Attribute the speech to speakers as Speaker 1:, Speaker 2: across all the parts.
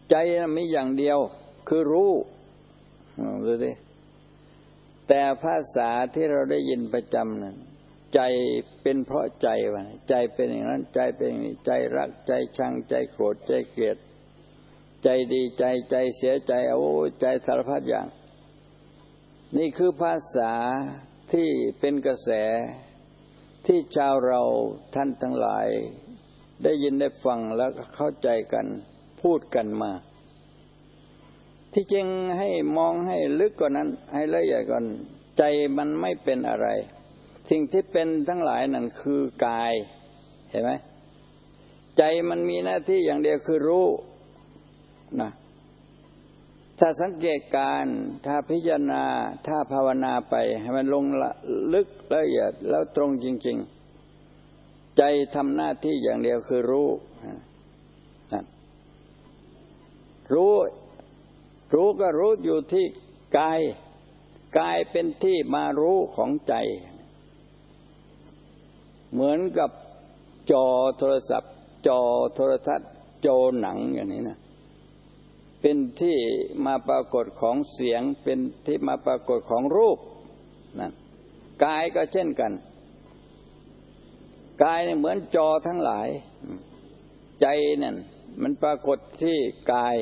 Speaker 1: ใจมีอย่างเดียวคือรู้ดูดิแต่ภาษาที่เราได้ยินประจำนั้นใจเป็นเพราะใจวะใจเป็นอย่างนั้นใจเป็นอย่างนี้ใจรักใจชังใจโกรธใจเกลียดใจดีใจเสียใจโอ้ใจสารพัดอย่างนี่คือภาษาที่เป็นกระแสที่ชาวเราท่านทั้งหลายได้ยินได้ฟังแล้วก็เข้าใจกันพูดกันมาที่จริงให้มองให้ลึกกว่านั้นให้ละเอียดก่อนใจมันไม่เป็นอะไรสิ่งที่เป็นทั้งหลายนั่นคือกายเห็นไหมใจมันมีหน้าที่อย่างเดียวคือรู้นะถ้าสังเกตการถ้าพิจารณาถ้าภาวนาไปให้มันลงลึกละเอียดแล้วตรงจริงๆใจทำหน้าที่อย่างเดียวคือรู้นะรู้ก็รู้อยู่ที่กายเป็นที่มารู้ของใจเหมือนกับจอโทรศัพท์จอโทรทัศน์จอหนังอย่างนี้นะเป็นที่มาปรากฏของเสียงเป็นที่มาปรากฏของรูปนั่นกายก็เช่นกันกายเนี่ยเหมือนจอทั้งหลายใจนั่นมันปรากฏที่กาย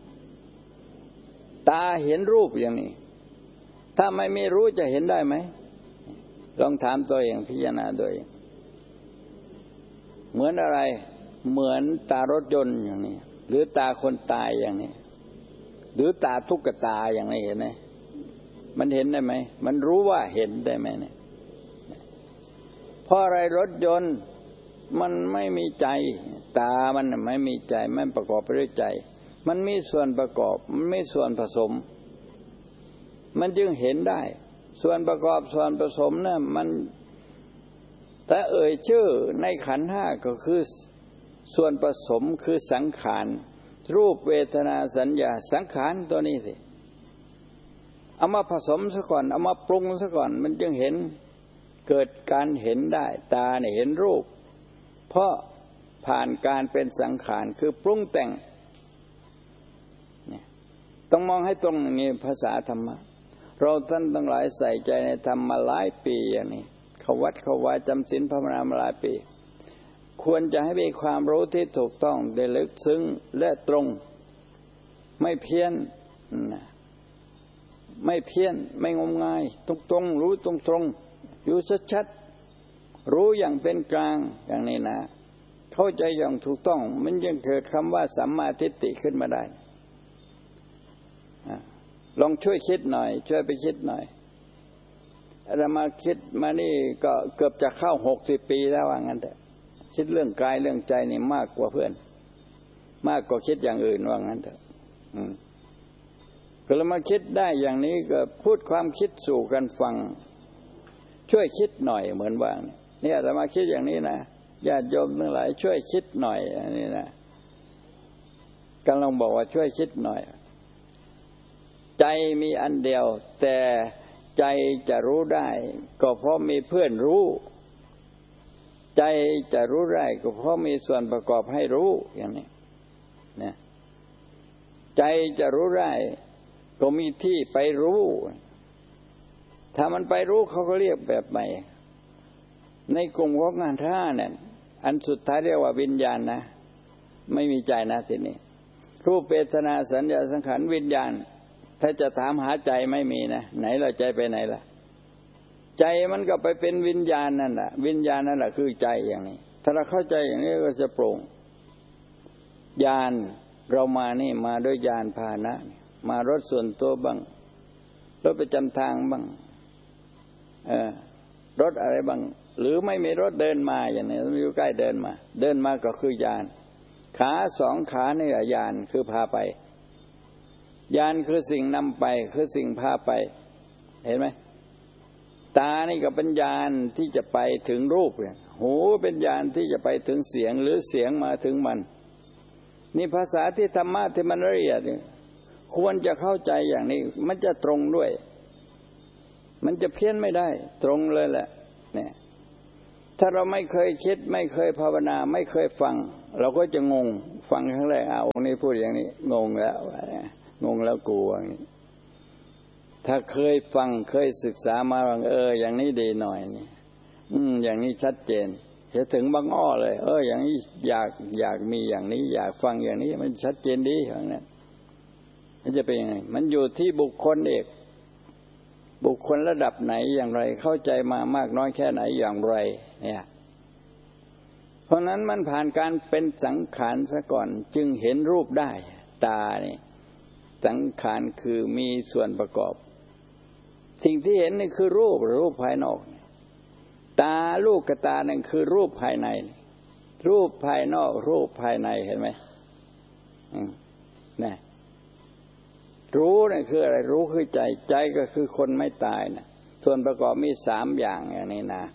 Speaker 1: ตาเห็นรูปอย่างนี้ถ้าไม่มีรู้จะเห็นได้ไหมลองถามตัวเองพิจารณาตัวเองเหมือนอะไรเหมือนตารถยนต์อย่างนี้หรือตาคนตายอย่างนี้หรือตาตุ๊กตาอย่างนี้เห็นไหมมันเห็นได้ไหมมันรู้ว่าเห็นได้ไหมเนี่ยเพราะอะไรรถยนต์มันไม่มีใจตามันไม่มีใจไม่ประกอบไปด้วยใจมันมีส่วนประกอบมันมีส่วนผสมมันจึงเห็นได้ส่วนประกอบส่วนผสมเนี่ยมันแต่เอ่ยชื่อในขันธ์ห้าก็คือส่วนผสมคือสังขารรูปเวทนาสัญญาสังขารตัวนี้สิเอามาผสมซะก่อนเอามาปรุงซะก่อนมันจึงเห็นเกิดการเห็นได้ตาเนี่ยเห็นรูปเพราะผ่านการเป็นสังขารคือปรุงแต่งต้องมองให้ตรงนี้ภาษาธรรมะเราท่านทั้งหลายใส่ใจในธรรมมาหลายปีอย่างนี้เขาวัดเขาวาจำศีลภาวนามาหลายปีควรจะให้มีความรู้ที่ถูกต้องได้ลึกซึ้งและตรงไม่เพี้ยนไม่เพี้ยนไม่งมงายตรงๆรู้ตรงๆอยู่ชัดๆรู้อย่างเป็นกลางอย่างนี้นะเข้าใจอย่างถูกต้องมันยังเกิดคำว่าสัมมาทิฏฐิขึ้นมาได้ลองช่วยคิดหน่อยช่วยไปคิดหน่อยเรามาคิดมานี่ก็เกือบจะเข้า60 ปีแล้วว่างั้นแต่คิดเรื่องกายเรื่องใจนี่มากกว่าเพื่อนมากกว่าคิดอย่างอื่นว่างั้นเถอะก็เรามาคิดได้อย่างนี้ก็พูดความคิดสู่กันฟังช่วยคิดหน่อยเหมือนว่าเนี่ยเรามาคิดอย่างนี้นะญาติโยมทั้งหลายช่วยคิดหน่อยอันนี้นะกำลังบอกว่าช่วยคิดหน่อยใจมีอันเดียวแต่ใจจะรู้ได้ก็เพราะมีเพื่อนรู้ใจจะรู้ได้ก็เพราะมีส่วนประกอบให้รู้อย่างนี้นะใจจะรู้ได้ก็มีที่ไปรู้ถ้ามันไปรู้เขาก็เรียกแบบใหม่ในกลุ่มของงานท่าเนี่ยอันสุดท้ายเรียกว่าวิญญาณนะไม่มีใจนะทีนี้รูปเวทนาสัญญาสังขารวิญญาณถ้าจะถามหาใจไม่มีนะไหนล่ะใจไปไหนล่ะใจมันก็ไปเป็นวิญญาณนั่นแหละวิญญาณนั่นแหละคือใจอย่างนี้ถ้าเราเข้าใจอย่างนี้ก็จะโปร่งญาณเรามานี่มาด้วยญาณพาหนะมารถส่วนตัวบ้างรถประจำทางบ้างรถอะไรบ้างหรือไม่มีรถเดินมาอย่างนี้อยู่ใกล้เดินมาก็คือญาณขา2 ขานี่แหละญาณคือพาไปญาณคือสิ่งนำไปคือสิ่งพาไปเห็นไหมตานี่ก็เป็นญาณที่จะไปถึงรูปเนี่ยหูเป็นญาณที่จะไปถึงเสียงหรือเสียงมาถึงมันนี่ภาษาที่ธรรมะที่มันละเอียดเนี่ยควรจะเข้าใจอย่างนี้มันจะตรงด้วยมันจะเพี้ยนไม่ได้ตรงเลยแหละเนี่ยถถ้าเราไม่เคยคิดไม่เคยภาวนาไม่เคยฟังเราก็จะงงฟังครั้งแรกองค์นี้พูดอย่างนี้งงแล้วกูอย่างนี้ถ้าเคยฟังเคยศึกษามาว่าอย่างนี้ดีหน่อยนี่อย่างนี้ชัดเจนจะถึงบางอ้อเลยอย่างนี้อยากมีอย่างนี้อยากฟังอย่างนี้มันชัดเจนดีอย่างนั้นมันจะเป็นยังไงมันอยู่ที่บุคคลเอกบุคคลระดับไหนอย่างไรเข้าใจมามากน้อยแค่ไหนอย่างไรเนี่ยเพราะนั้นมันผ่านการเป็นสังขารซะก่อนจึงเห็นรูปได้ตานี่สังขารคือมีส่วนประกอบสิ่งที่เห็นนี่คือรูปภายนอกตาลูกกับตานั่นคือรูปภายในรูปภายนอกรูปภายในเห็นไหมนี่รู้นี่คืออะไรรู้คือใจก็คือคนไม่ตายนะส่วนประกอบมี3อย่างอย่างนี้นะ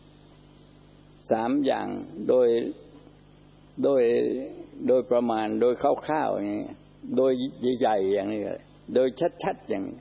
Speaker 1: 3อย่างโดยประมาณโดยคร่าวๆอย่างนี้โดยใหญ่ๆอย่างนี้เลยโดยชัดๆอย่างนี้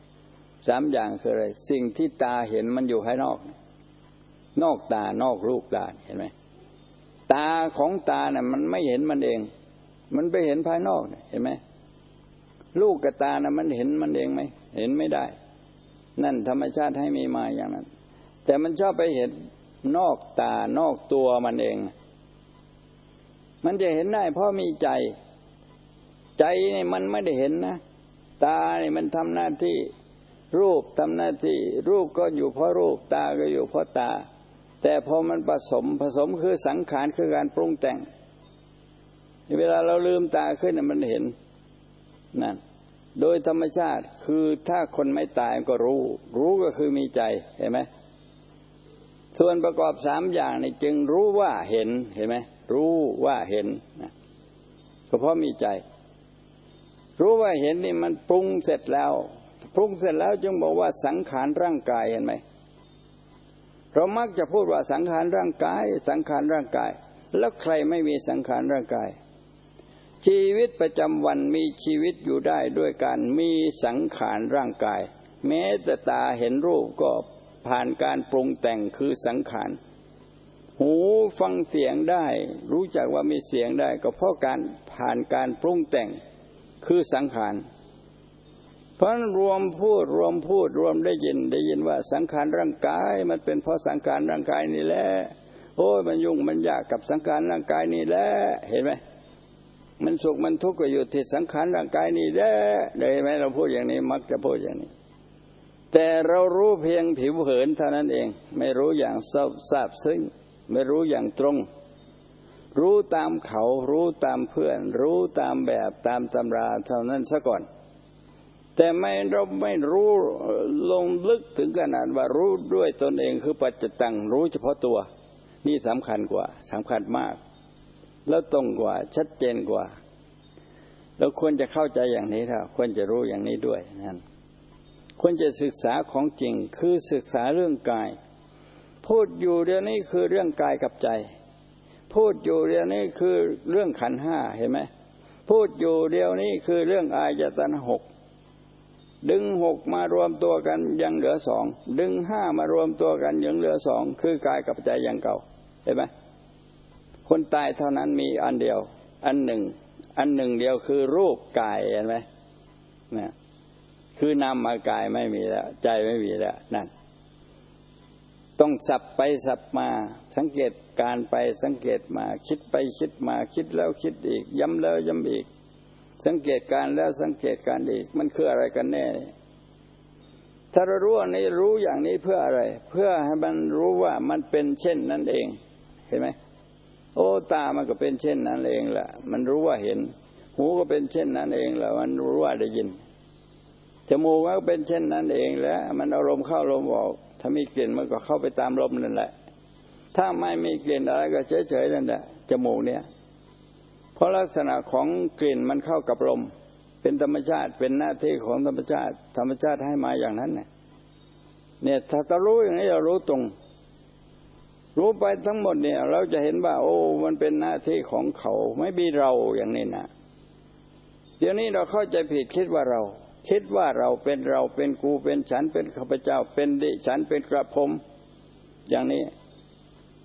Speaker 1: 3อย่างคืออะไรสิ่งที่ตาเห็นมันอยู่ภายนอกตานอกลูกตาเห็นไหมตาของตาเนี่ยมันไม่เห็นมันเองมันไปเห็นภายนอกเห็นไหมลูกกับตานะมันเห็นมันเองไหมเห็นไม่ได้นั่นธรรมชาติให้มีมาอย่างนั้นแต่มันชอบไปเห็นนอกตานอกตัวมันเองมันจะเห็นได้เพราะมีใจนี่มันไม่ได้เห็นนะตานี่มันทำหน้าที่รูปทำหน้าที่รูปก็อยู่เพราะรูปตาก็อยู่เพราะตาแต่พอมันผสมคือสังขารคือการปรุงแต่งเวลาเราลืมตาขึ้นมันเห็นนั่นโดยธรรมชาติคือถ้าคนไม่ตายก็รู้ก็คือมีใจเห็นไหมส่วนประกอบ3อย่างนี่จึงรู้ว่าเห็นไหมรู้ว่าเห็นนะก็เพราะมีใจรู้ว่าเห็นนี่มันปรุงเสร็จแล้วจึงบอกว่าสังขารร่างกายเห็นไหมเรามักจะพูดว่าสังขารร่างกายแล้วใครไม่มีสังขารร่างกายชีวิตประจำวันมีชีวิตอยู่ได้ด้วยการมีสังขารร่างกายแม้แต่ตาเห็นรูปก็ผ่านการปรุงแต่งคือสังขารหูฟังเสียงได้รู้จักว่ามีเสียงได้ก็เพราะการผ่านการปรุงแต่งคือสังขารเพราะรวมพูดรวมได้ยินว่าสังขารร่างกายมันเป็นเพราะสังขารร่างกายนี่แหละมันยุ่งมันยากกับสังขารร่างกายนี่แหละเห็นไหมมันสุขมันทุกข์ก็อยู่ที่สังขารร่างกายนี่แหละได้ไหมเราพูดอย่างนี้มักจะพูดอย่างนี้แต่เรารู้เพียงผิวเผินเท่านั้นเองไม่รู้อย่างทราบซึ้งไม่รู้อย่างตรงรู้ตามเขารู้ตามเพื่อนรู้ตามแบบตามตำราเท่านั้นซะก่อนแต่เราไม่รู้ลงลึกถึงขนาดว่ารู้ด้วยตนเองคือปัจจตังรู้เฉพาะตัวนี่สำคัญมากแล้วตรงกว่าชัดเจนกว่าเราควรจะเข้าใจอย่างนี้ครับควรจะรู้อย่างนี้ด้วยนั่นควรจะศึกษาของจริงคือศึกษาเรื่องกายพูดอยู่เดี๋ยวนี้คือเรื่องกายกับใจพูดอยู่เดี๋ยวนี้คือเรื่องขันธ์5เห็นไหมพูดอยู่เดี๋ยวนี้คือเรื่องอายตนะ6ดึง6มารวมตัวกันยังเหลือ2ดึง5มารวมตัวกันยังเหลือ2คือกายกับใจอย่างเก่าเห็นไหมคนตายเท่านั้นมีอันเดียวอันหนึ่งเดียวคือรูปกายเห็นไหมนะคือนามกายไม่มีแล้วใจไม่มีแล้วนั่นต้องสับไปสับมาสังเกตการไปสังเกตมาคิดไปคิดมาคิดแล้วคิดอีกย้ำแล้วย้ำอีกสังเกตการแล้วสังเกตการอีกมันคืออะไรกันแน่ถ้าเรารู้อันนี้รู้อย่างนี้เพื่ออะไรเพื่อให้มันรู้ว่ามันเป็นเช่นนั้นเองเห็นไหมตามันก็เป็นเช่นนั้นเองแหละมันรู้ว่าเห็นหูก็เป็นเช่นนั้นเองแหละมันรู้ว่าได้ยินจมูกก็เป็นเช่นนั้นเองแหละมันเอาลมเข้าลมออกถ้ามีกลิ่นมันก็เข้าไปตามลมนั่นแหละถ้าไม่มีกลิ่นอะไรก็เฉยๆนั่นแหละจมูกเนี่ยเพราะลักษณะของกลิ่นมันเข้ากับลมเป็นธรรมชาติเป็นหน้าที่ของธรรมชาติให้มาอย่างนั้นเนี่ยถ้าเรารู้อย่างนี้เรารู้ตรงรู้ไปทั้งหมดเนี่ยเราจะเห็นว่ามันเป็นหน้าที่ของเขาไม่มีเราอย่างนี้นะเดี๋ยวนี้เราเข้าใจผิดคิดว่าเราเป็นกูเป็นฉันเป็นข้าพเจ้าเป็นดิฉันเป็นกระผมอย่างนี้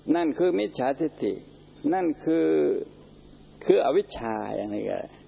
Speaker 1: นั่นคือมิจฉาทิฏฐินั่นคืออวิชชาอย่างนี้ก็